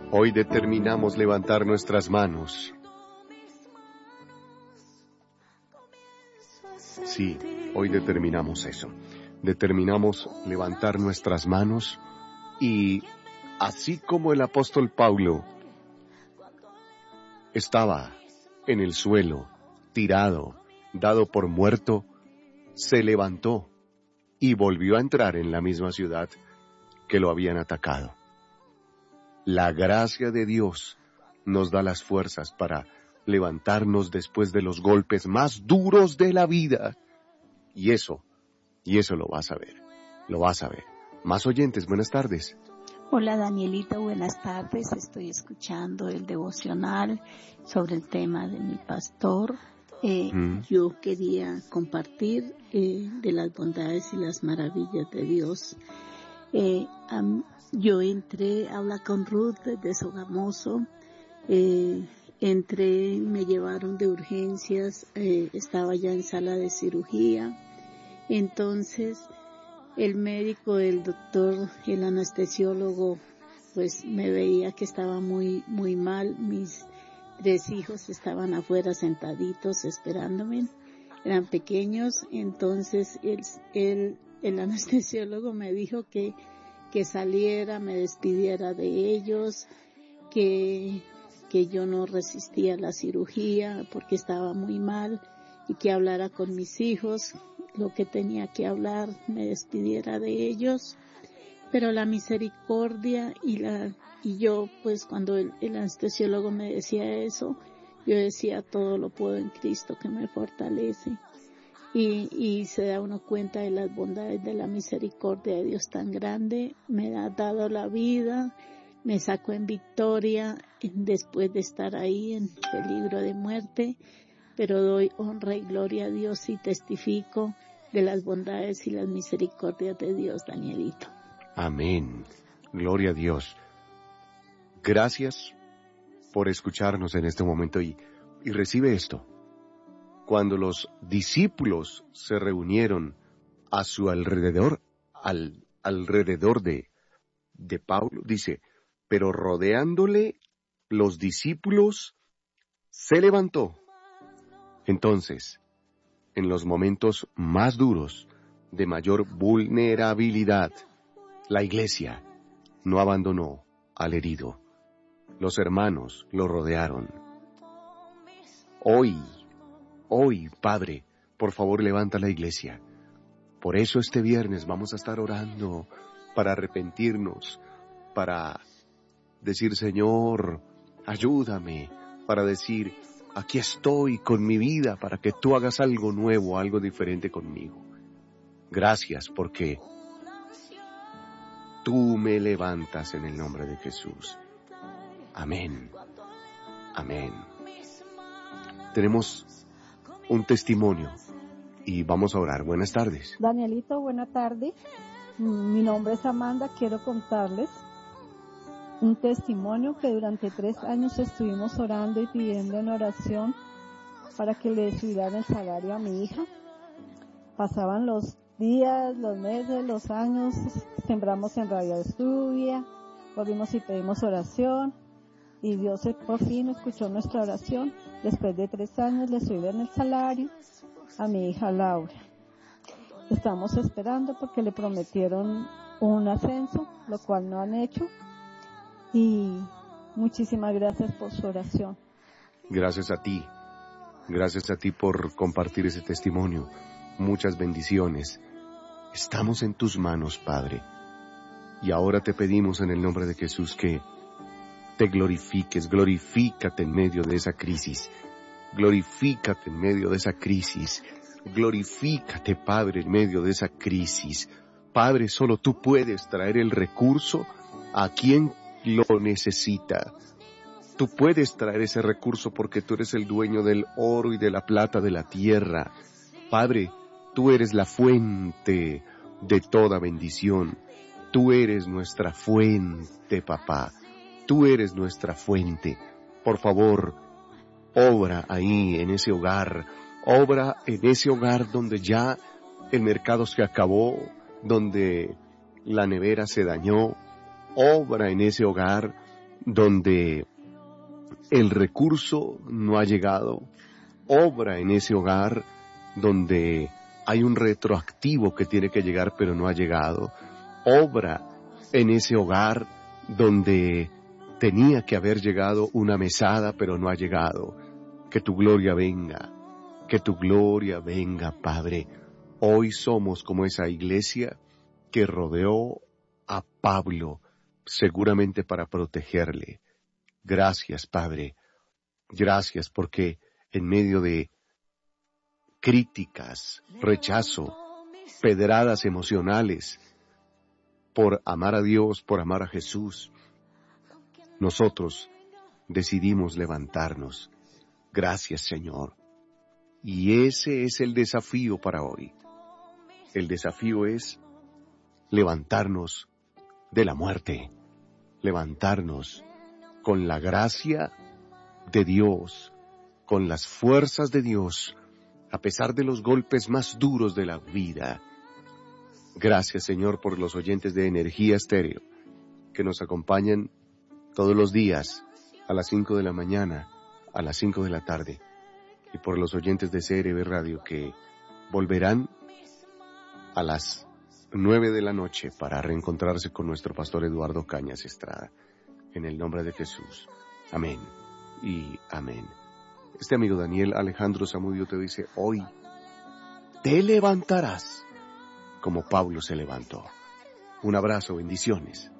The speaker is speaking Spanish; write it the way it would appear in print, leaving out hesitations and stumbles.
Hoy determinamos levantar nuestras manos. Sí, hoy determinamos eso. Determinamos levantar nuestras manos y, así como el apóstol Pablo estaba en el suelo, tirado, dado por muerto, se levantó y volvió a entrar en la misma ciudad que lo habían atacado. La gracia de Dios nos da las fuerzas para levantarnos después de los golpes más duros de la vida. Y eso lo vas a ver, lo vas a ver. Más oyentes, buenas tardes. Hola Danielito, buenas tardes. Estoy escuchando el devocional sobre el tema de mi pastor. Yo quería compartir de las bondades y las maravillas de Dios. Yo entré a hablar con Ruth desde Sogamoso. Entré, me llevaron de urgencias, estaba ya en sala de cirugía. Entonces el médico, el doctor, el anestesiólogo, pues me veía que estaba muy mal. Mis 3 hijos estaban afuera sentaditos esperándome, eran pequeños. Entonces el anestesiólogo me dijo que saliera, me despidiera de ellos, que yo no resistía la cirugía porque estaba muy mal, y que hablara con mis hijos lo que tenía que hablar, me despidiera de ellos. Pero la misericordia y yo, pues cuando el anestesiólogo me decía eso, yo decía: todo lo puedo en Cristo que me fortalece. Y se da uno cuenta de las bondades de la misericordia de Dios tan grande. Me ha dado la vida, me sacó en victoria después de estar ahí en peligro de muerte, pero doy honra y gloria a Dios y testifico de las bondades y las misericordias de Dios, Danielito. Amén. Gloria a Dios. Gracias por escucharnos en este momento y recibe esto. Cuando los discípulos se reunieron a su alrededor, alrededor de Pablo, dice, pero rodeándole los discípulos, se levantó. Entonces, en los momentos más duros, de mayor vulnerabilidad, la iglesia no abandonó al herido. Los hermanos lo rodearon. Hoy, Padre, por favor, levanta la iglesia. Por eso este viernes vamos a estar orando para arrepentirnos, para decir: Señor, ayúdame, para decir: aquí estoy con mi vida para que tú hagas algo nuevo, algo diferente conmigo. Gracias porque tú me levantas en el nombre de Jesús. Amén. Amén. Tenemos un testimonio y vamos a orar. Buenas tardes. Danielito, buena tarde. Mi nombre es Amanda. Quiero contarles un testimonio que durante 3 años estuvimos orando y pidiendo en oración para que le subieran el salario a mi hija. Pasaban los días, los meses, los años, sembramos en Radio Estudia, volvimos y pedimos oración, y Dios por fin escuchó nuestra oración. Después de 3 años le subieron el salario a mi hija Laura. Estamos esperando porque le prometieron un ascenso, lo cual no han hecho. Y muchísimas gracias por su oración. Gracias a ti por compartir ese testimonio. Muchas bendiciones. Estamos en tus manos, Padre. Y ahora te pedimos en el nombre de Jesús que te glorifiques, glorifícate en medio de esa crisis. Glorifícate en medio de esa crisis. Glorifícate, Padre, en medio de esa crisis. Padre, solo tú puedes traer el recurso a quien lo necesita. Tú puedes traer ese recurso porque tú eres el dueño del oro y de la plata de la tierra. Padre, tú eres la fuente de toda bendición. Tú eres nuestra fuente, papá. Tú eres nuestra fuente. Por favor, obra ahí en ese hogar. Obra en ese hogar donde ya el mercado se acabó, donde la nevera se dañó. Obra en ese hogar donde el recurso no ha llegado. Obra en ese hogar donde hay un retroactivo que tiene que llegar pero no ha llegado. Obra en ese hogar donde tenía que haber llegado una mesada pero no ha llegado. Que tu gloria venga, Padre. Hoy somos como esa iglesia que rodeó a Pablo, seguramente para protegerle. Gracias, Padre. Gracias porque en medio de críticas, rechazo, pedradas emocionales, por amar a Dios, por amar a Jesús, nosotros decidimos levantarnos. Gracias, Señor. Y ese es el desafío para hoy. El desafío es levantarnos de la muerte, levantarnos con la gracia de Dios, con las fuerzas de Dios, a pesar de los golpes más duros de la vida. Gracias, Señor, por los oyentes de Energía Estéreo, que nos acompañan todos los días a las 5 de la mañana, a las 5 de la tarde, y por los oyentes de CRB Radio que volverán a las 9 de la noche para reencontrarse con nuestro pastor Eduardo Cañas Estrada. En el nombre de Jesús. Amén y amén. Este amigo Daniel Alejandro Zamudio te dice, hoy te levantarás como Pablo se levantó. Un abrazo, bendiciones.